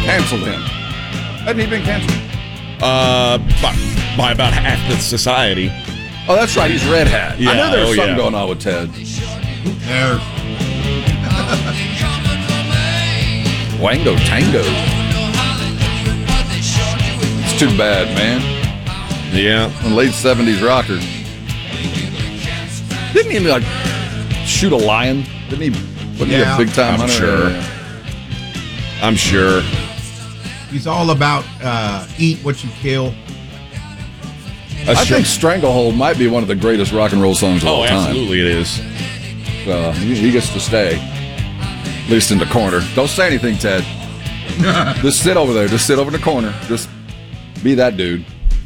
canceled him. Hadn't he been canceled? By about half the society. Oh, that's right. He's Red Hat. Yeah, I knew there was something yeah. going on with Ted. There. Wango Tango. It's too bad, man. Yeah. A late 70s rocker. Didn't he, like, shoot a lion? Didn't he? Wasn't he a big-time I'm hunter? sure. I'm sure. He's all about eat what you kill. I think Stranglehold might be one of the greatest rock and roll songs of all time. Absolutely it is. He gets to stay. At least in the corner. Don't say anything, Ted. Just sit over there. Just sit over in the corner. Just be that dude.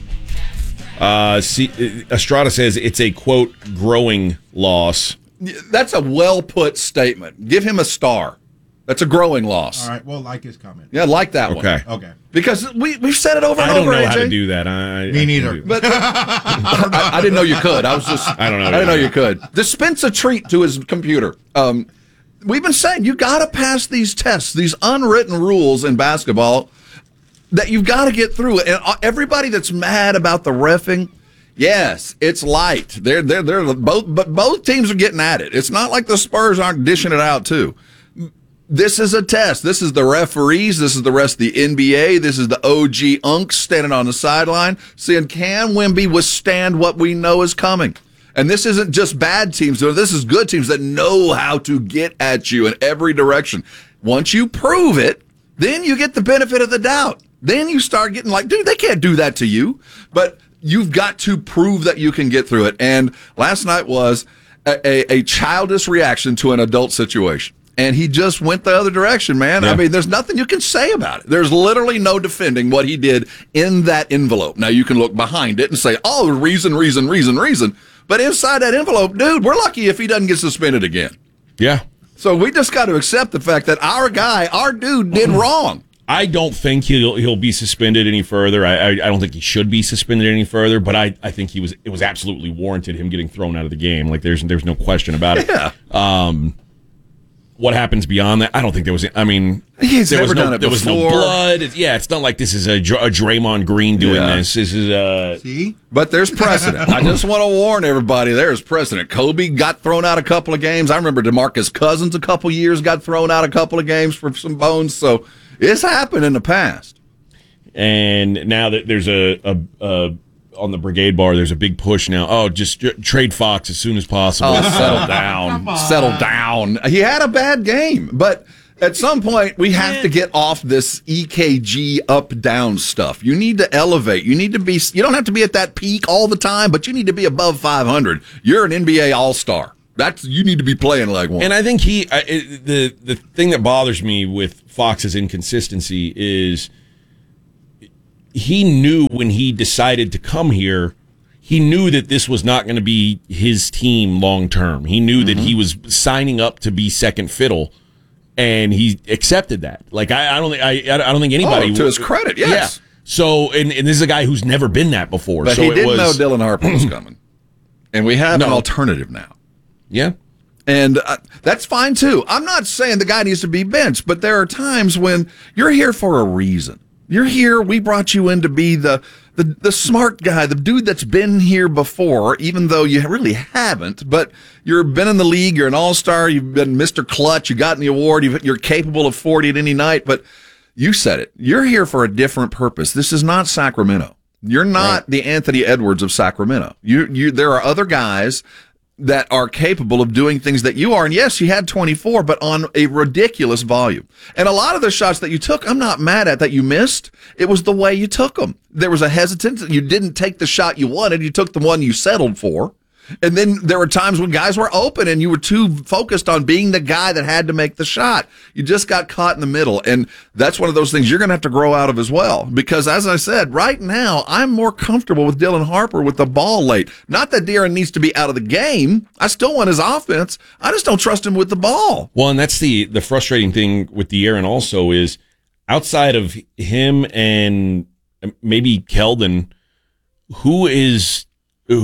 Estrada says it's a, quote, growing loss. That's a well-put statement. Give him a star. That's a growing loss. All right, well, like his comment. Yeah, like that one. Okay. Because we've said it over and I don't over, know AJ. how to do that. Me neither. But I didn't know you could. I didn't know you could. Dispense a treat to his computer. We've been saying you got to pass these tests, these unwritten rules in basketball that you've got to get through. And everybody that's mad about the reffing, yes, it's light. They're both teams are getting at it. It's not like the Spurs aren't dishing it out too. This is a test. This is the referees. This is the rest of the NBA. This is the OG unks standing on the sideline saying, can Wemby withstand what we know is coming? And this isn't just bad teams. This is good teams that know how to get at you in every direction. Once you prove it, then you get the benefit of the doubt. Then you start getting like, dude, they can't do that to you. But you've got to prove that you can get through it. And last night was a childish reaction to an adult situation. And he just went the other direction, man. Yeah. I mean, there's nothing you can say about it. There's literally no defending what he did in that envelope. Now, you can look behind it and say, oh, reason. But inside that envelope, dude, we're lucky if he doesn't get suspended again. Yeah. So we just got to accept the fact that our dude did wrong. I don't think he'll be suspended any further. I don't think he should be suspended any further, but I think it was absolutely warranted him getting thrown out of the game. Like there's no question about it. Yeah. What happens beyond that? I don't think there was. I mean, he's there never was no, done it there before. was no blood. It's not like this is a Draymond Green doing this. This is See? But there's precedent. I just want to warn everybody. There's precedent. Kobe got thrown out a couple of games. I remember DeMarcus Cousins a couple years got thrown out a couple of games for some bones. So it's happened in the past. And now that there's a on the Brigade Bar, there's a big push now. Oh, just trade Fox as soon as possible. Oh, settle down. Settle down. He had a bad game, but at some point we have to get off this EKG up-down stuff. You need to elevate. You don't have to be at that peak all the time, but you need to be above 500. You're an NBA All-Star. You need to be playing like one. And I think the thing that bothers me with Fox's inconsistency is he knew when he decided to come here, he knew that this was not going to be his team long term. He knew that he was signing up to be second fiddle, and he accepted that. Like I don't think anybody to his credit, yes. Yeah. So and this is a guy who's never been that before. But so he didn't know Dylan Harper was coming, and we have an alternative now. Yeah. And that's fine too. I'm not saying the guy needs to be benched, but there are times when you're here for a reason. You're here. We brought you in to be the smart guy, the dude that's been here before, even though you really haven't. But you've been in the league. You're an all-star. You've been Mr. Clutch. You got in the award. You're capable of 40 at any night. But you said it. You're here for a different purpose. This is not Sacramento. You're not the Anthony Edwards of Sacramento. There are other guys that are capable of doing things that you are. And yes, you had 24, but on a ridiculous volume. And a lot of the shots that you took, I'm not mad at that you missed. It was the way you took them. There was a hesitance. You didn't take the shot you wanted. You took the one you settled for. And then there were times when guys were open and you were too focused on being the guy that had to make the shot. You just got caught in the middle. And that's one of those things you're going to have to grow out of as well. Because as I said, right now, I'm more comfortable with Dylan Harper with the ball late. Not that De'Aaron needs to be out of the game. I still want his offense. I just don't trust him with the ball. Well, and that's the frustrating thing with De'Aaron also is outside of him and maybe Keldon, who is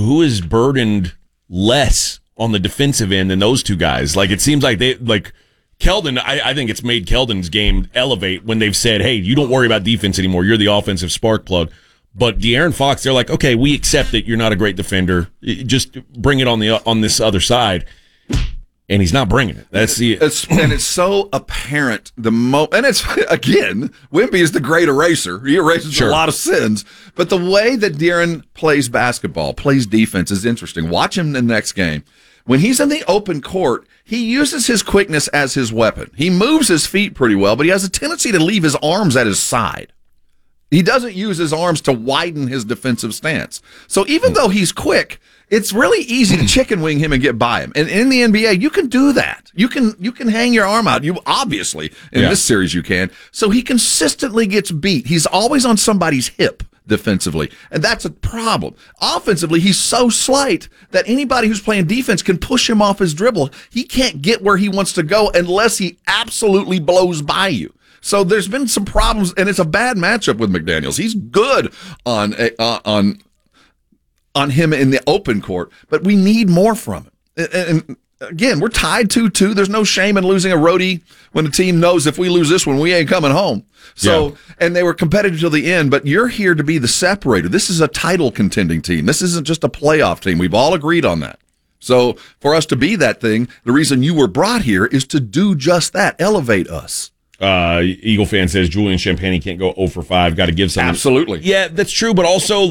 burdened less on the defensive end than those two guys. Like it seems like Keldon, I think it's made Keldon's game elevate when they've said, hey, you don't worry about defense anymore. You're the offensive spark plug. But De'Aaron Fox, they're like, okay, we accept that you're not a great defender. Just bring it on this other side. And he's not bringing it. It's so apparent and it's again, Wemby is the great eraser. He erases a lot of sins. But the way that De'Aaron plays basketball, plays defense is interesting. Watch him in the next game. When he's in the open court, he uses his quickness as his weapon. He moves his feet pretty well, but he has a tendency to leave his arms at his side. He doesn't use his arms to widen his defensive stance. So even though he's quick, it's really easy to chicken wing him and get by him. And in the NBA, you can do that. You can hang your arm out. You obviously in this series you can. So he consistently gets beat. He's always on somebody's hip defensively, and that's a problem. Offensively, he's so slight that anybody who's playing defense can push him off his dribble. He can't get where he wants to go unless he absolutely blows by you. So there's been some problems, and it's a bad matchup with McDaniels. He's good on him in the open court, but we need more from him. And again, we're tied 2-2. There's no shame in losing a roadie when the team knows if we lose this one, we ain't coming home. So, and they were competitive till the end, but you're here to be the separator. This is a title contending team. This isn't just a playoff team. We've all agreed on that. So for us to be that thing, the reason you were brought here is to do just that, elevate us. Eagle fan says Julian Champagnie can't go 0 for 5. Got to give something. Absolutely. Yeah, that's true. But also,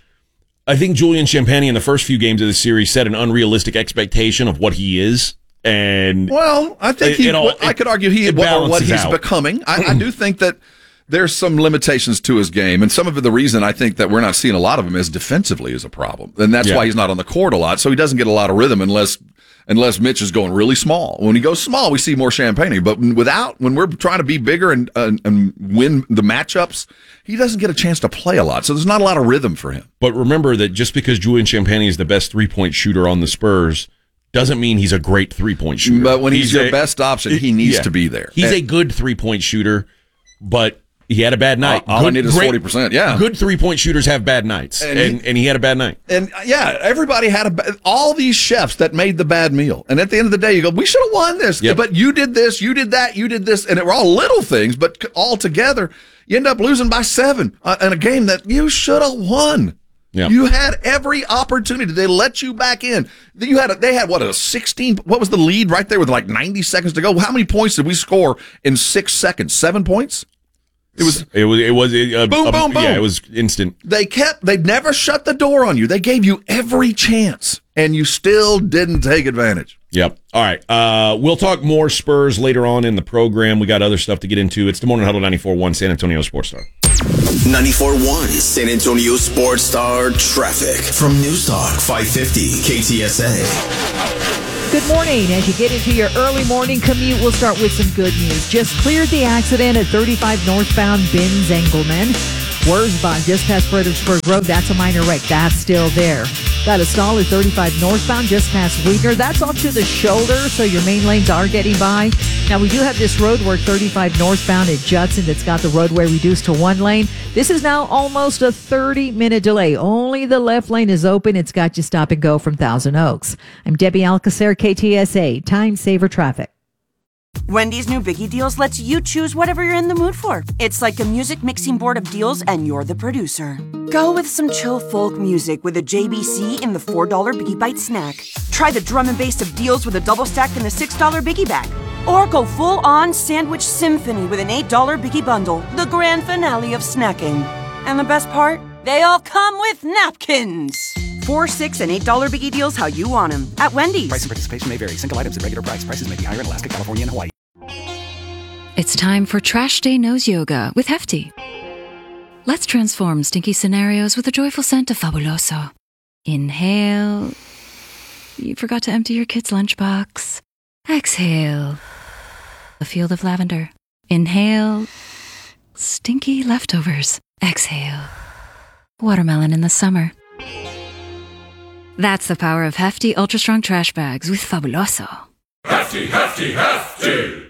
I think Julian Champagnie in the first few games of the series set an unrealistic expectation of what he is. And I think I could argue what he's becoming. I do think that there's some limitations to his game, and some of the reason I think that we're not seeing a lot of him is defensively is a problem, and that's why he's not on the court a lot. So he doesn't get a lot of rhythm unless Mitch is going really small. When he goes small, we see more Champagnie. But when we're trying to be bigger and win the matchups, he doesn't get a chance to play a lot. So there's not a lot of rhythm for him. But remember that just because Julian Champagnie is the best three-point shooter on the Spurs doesn't mean he's a great three-point shooter. But when he's your best option, he needs to be there. He's a good three-point shooter, but he had a bad night. All I need is 40%. Yeah. Good three-point shooters have bad nights, and he had a bad night. And everybody had all these chefs that made the bad meal. And at the end of the day, you go, we should have won this. Yep. But you did this, you did that, you did this. And it were all little things, but all together, you end up losing by 7 in a game that you should have won. Yep. You had every opportunity. They let you back in. They had a 16. What was the lead right there with 90 seconds to go? How many points did we score in 6 seconds? 7 points? It was boom, boom, boom. Yeah, it was instant. They never shut the door on you. They gave you every chance, and you still didn't take advantage. Yep. All right. We'll talk more Spurs later on in the program. We got other stuff to get into. It's the Morning Huddle 94.1 San Antonio Sports Star. 94.1 San Antonio Sports Star traffic from News Talk 550 KTSA. Good morning. As you get into your early morning commute, we'll start with some good news. Just cleared the accident at 35 northbound Benz-Engelman. Wurzbach, just past Fredericksburg Road, that's a minor wreck. That's still there. Got a stall at 35 northbound, just past Weidner. That's off to the shoulder, so your main lanes are getting by. Now, we do have this road work 35 northbound at Judson that's got the roadway reduced to 1 lane. This is now almost a 30-minute delay. Only the left lane is open. It's got you stop and go from Thousand Oaks. I'm Debbie Alcacer, KTSA, Time Saver Traffic. Wendy's new Biggie Deals lets you choose whatever you're in the mood for. It's like a music mixing board of deals, and you're the producer. Go with some chill folk music with a JBC in the $4 Biggie Bite snack. Try the drum and bass of deals with a double stack in the $6 Biggie Bag. Or go full-on sandwich symphony with an $8 Biggie Bundle, the grand finale of snacking. And the best part? They all come with napkins. $4, $6, and $8 Biggie Deals how you want them at Wendy's. Price and participation may vary. Single items at regular price. Prices may be higher in Alaska, California, and Hawaii. It's time for Trash Day Nose Yoga with Hefty. Let's transform stinky scenarios with a joyful scent of Fabuloso. Inhale. You forgot to empty your kid's lunchbox. Exhale. A field of lavender. Inhale. Stinky leftovers. Exhale. Watermelon in the summer. That's the power of Hefty Ultra Strong Trash Bags with Fabuloso. Hefty, Hefty, Hefty!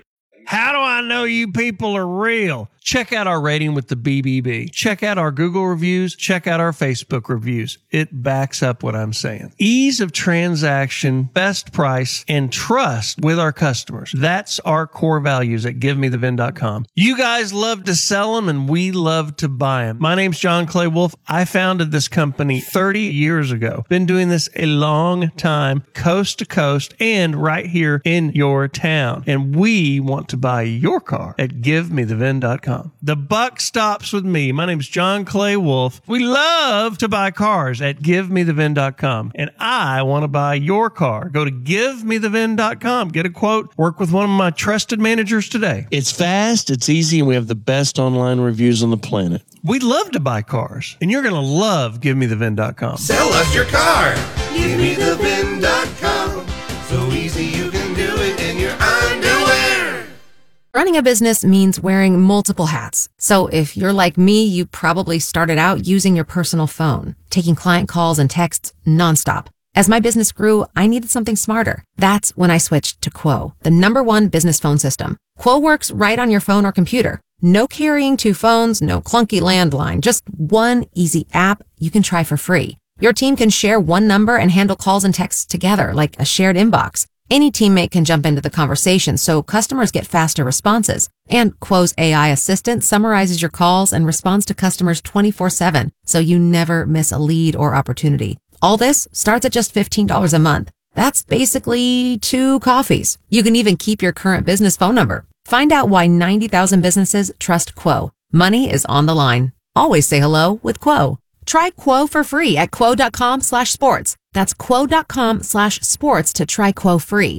How do I know you people are real? Check out our rating with the BBB. Check out our Google reviews. Check out our Facebook reviews. It backs up what I'm saying. Ease of transaction, best price, and trust with our customers. That's our core values at GiveMeTheVin.com. You guys love to sell them, and we love to buy them. My name's John Clay Wolf. I founded this company 30 years ago. Been doing this a long time, coast to coast, and right here in your town. And we want to buy your car at GiveMeTheVin.com. The buck stops with me. My name's John Clay Wolf. We love to buy cars at GiveMeTheVin.com. And I want to buy your car. Go to GiveMeTheVin.com. Get a quote. Work with one of my trusted managers today. It's fast, it's easy, and we have the best online reviews on the planet. We love to buy cars, and you're going to love GiveMeTheVin.com. Sell us your car. GiveMeTheVin.com. So easy you can do it in your underwear. Running a business means wearing multiple hats. So if you're like me, you probably started out using your personal phone, taking client calls and texts nonstop. As my business grew, I needed something smarter. That's when I switched to Quo, the #1 business phone system. Quo works right on your phone or computer. No carrying 2 phones, no clunky landline, just one easy app you can try for free. Your team can share one number and handle calls and texts together like a shared inbox. Any teammate can jump into the conversation, so customers get faster responses. And Quo's AI assistant summarizes your calls and responds to customers 24/7, so you never miss a lead or opportunity. All this starts at just $15 a month. That's basically 2 coffees. You can even keep your current business phone number. Find out why 90,000 businesses trust Quo. Money is on the line. Always say hello with Quo. Try Quo for free at quo.com/sports. That's quo.com/sports to try Quo free.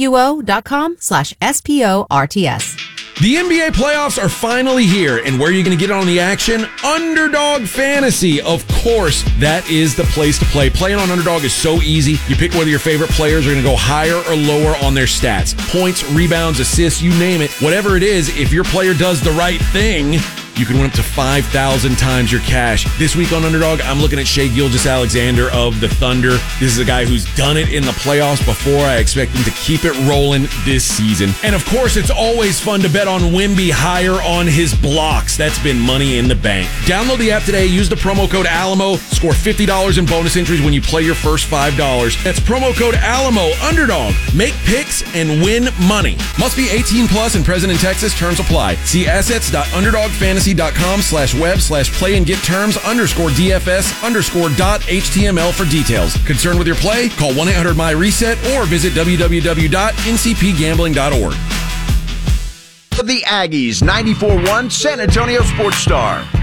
QUO.com/SPORTS. The NBA playoffs are finally here, and where are you going to get on the action? Underdog Fantasy. Of course, that is the place to play. Playing on Underdog is so easy. You pick whether your favorite players are going to go higher or lower on their stats. Points, rebounds, assists, you name it. Whatever it is, if your player does the right thing, you can win up to 5,000 times your cash. This week on Underdog, I'm looking at Shai Gilgeous-Alexander of the Thunder. This is a guy who's done it in the playoffs before. I expect him to keep it rolling this season. And of course, it's always fun to bet on Wemby higher on his blocks. That's been money in the bank. Download the app today. Use the promo code Alamo. Score $50 in bonus entries when you play your first $5. That's promo code Alamo. Underdog. Make picks and win money. Must be 18 plus and present in Texas. Terms apply. See assets.underdogfantasy.com/web/play and get terms _DFS_.html for details. Concerned with your play? Call 1-800-MY-RESET or visit www.ncpgambling.org. The Aggies, 94.1 San Antonio Sports Star.